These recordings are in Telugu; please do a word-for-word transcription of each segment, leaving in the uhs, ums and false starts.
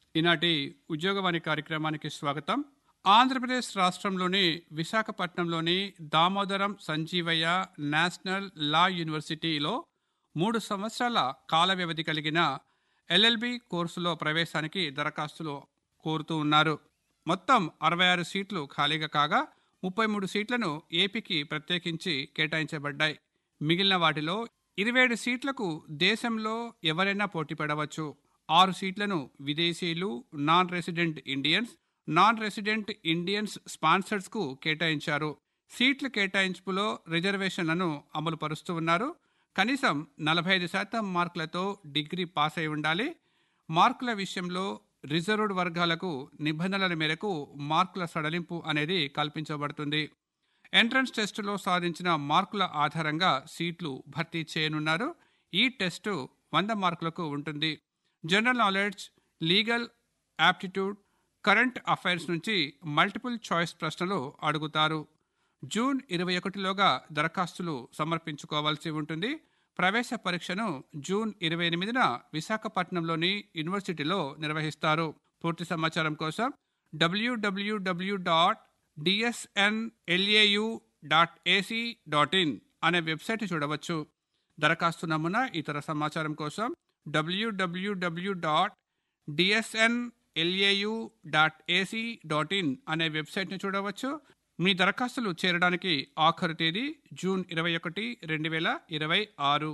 ఈనాటి ఉద్యోగవాణి కార్యక్రమానికి స్వాగతం. ఆంధ్రప్రదేశ్ రాష్ట్రంలోని విశాఖపట్నంలోని దామోదరం సంజీవయ్య నేషనల్ లా యూనివర్సిటీలో మూడు సంవత్సరాల కాల వ్యవధి కలిగిన ఎల్ఎల్బి కోర్సులో ప్రవేశానికి దరఖాస్తులు కోరుతూ ఉన్నారు. మొత్తం అరవై ఆరు సీట్లు ఖాళీగా కాగా ముప్పై మూడు సీట్లను ఏపీకి ప్రత్యేకించి కేటాయించబడ్డాయి. మిగిలిన వాటిలో ఇరవై ఏడు సీట్లకు దేశంలో ఎవరైనా పోటీ పడవచ్చు. ఆరు సీట్లను విదేశీయులు, non resident Indians, non resident Indians స్పాన్సర్స్కు కేటాయించారు. సీట్ల కేటాయింపులో రిజర్వేషన్లను అమలు పరుస్తూ ఉన్నారు. కనీసం నలభై ఐదు శాతం మార్కులతో డిగ్రీ పాస్ అయి ఉండాలి. మార్కుల విషయంలో రిజర్వ్డ్ వర్గాలకు నిబంధనల మేరకు మార్కుల సడలింపు అనేది కల్పించబడుతుంది. ఎంట్రన్స్ టెస్టులో సాధించిన మార్కుల ఆధారంగా సీట్లు భర్తీ చేయనున్నారు. ఈ టెస్టు వంద మార్కులకు ఉంటుంది. General knowledge, legal aptitude, current affairs నుంచి మల్టిపుల్ చాయిస్ ప్రశ్నలు అడుగుతారు. జూన్ ఇరవై ఒకటిలోగా దరఖాస్తులు సమర్పించుకోవాల్సి ఉంటుంది. ప్రవేశ పరీక్షను జూన్ ఇరవై ఎనిమిదిన విశాఖపట్నంలోని యూనివర్సిటీలో నిర్వహిస్తారు. పూర్తి సమాచారం కోసం డబ్ల్యూడబ్ల్యూడబ్ల్యూ dot డిఎస్ఎన్ఎల్ఏయు dot AC dot in అనే వెబ్సైట్ చూడవచ్చు. దరఖాస్తు నమూనా, ఇతర సమాచారం కోసం డబ్ల్యూడబ్ల్యూడబ్ల్యూ dot డిఎస్ఎన్ఎల్ఏయు dot AC dot in అనే వెబ్సైట్ని చూడవచ్చు. మీ దరఖాస్తులు చేరడానికి ఆఖరు తేదీ జూన్ ఇరవై ఒకటి రెండు వేల ఇరవై ఆరు.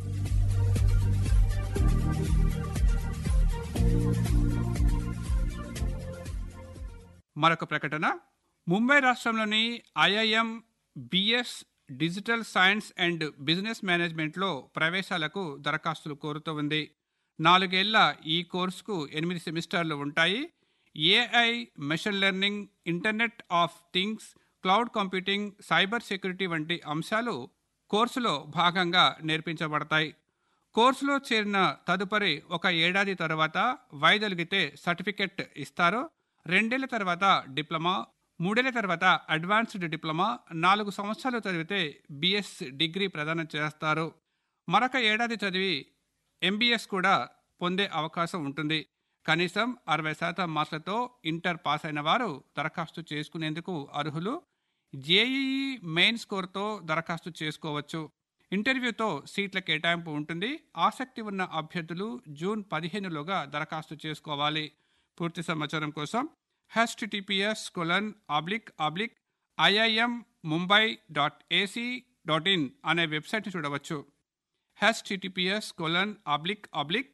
మరొక ప్రకటన. ముంబై రాష్ట్రంలోని IIM BS digital science and business మేనేజ్మెంట్లో ప్రవేశాలకు దరఖాస్తులు కోరుతూ ఉంది. నాలుగేళ్ల ఈ కోర్సుకు ఎనిమిది సెమిస్టర్లు ఉంటాయి. AI, machine learning, internet of things, cloud computing, cyber security వంటి అంశాలు కోర్సులో భాగంగా నేర్పించబడతాయి. కోర్సులో చేరిన తదుపరి ఒక ఏడాది తర్వాత వైదొలిగితే సర్టిఫికెట్ ఇస్తారు. రెండేళ్ల తర్వాత డిప్లొమా, మూడేళ్ల తర్వాత అడ్వాన్స్డ్ డిప్లొమా, నాలుగు సంవత్సరాలు చదివితే బిఎస్ డిగ్రీ ప్రదానం చేస్తారు. మరొక ఏడాది చదివి ఎంబీఎస్ కూడా పొందే అవకాశం ఉంటుంది. కనీసం అరవై శాతం మార్కులతో ఇంటర్ పాస్ అయిన వారు దరఖాస్తు చేసుకునేందుకు అర్హులు. జేఈఈ మెయిన్ స్కోర్తో దరఖాస్తు చేసుకోవచ్చు. ఇంటర్వ్యూతో సీట్ల కేటాయింపు ఉంటుంది. ఆసక్తి ఉన్న అభ్యర్థులు జూన్ పదిహేనులోగా దరఖాస్తు చేసుకోవాలి. పూర్తి సమాచారం కోసం HTTPS colon oblique oblique IIM Mumbai dot AC dot in అనే వెబ్సైట్ చూడవచ్చు. హెచ్టిటిపిఎస్ కొలన్ ఆబ్లిక్ ఆబ్లిక్